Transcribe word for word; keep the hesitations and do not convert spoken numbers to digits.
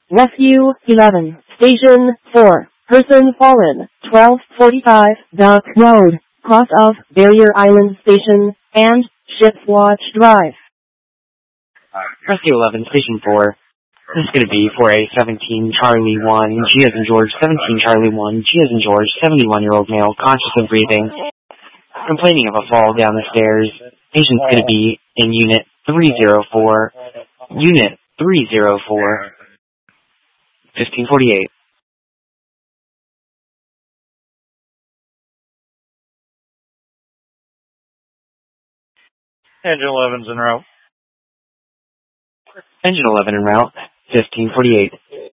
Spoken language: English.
Rescue eleven, Station four, person fallen, twelve forty-five, Duck Road, cross of Barrier Island Station, and Shipwatch Drive. Rescue eleven, Station four. This is going to be for a seventeen Charlie one, G as in George, seventeen Charlie one, G as in George, seventy-one-year-old male, conscious and breathing, complaining of a fall down the stairs. Patient's going to be in Unit three oh four, Unit three oh four, fifteen forty-eight. Engine eleven's en route. Engine eleven en route, fifteen forty-eight.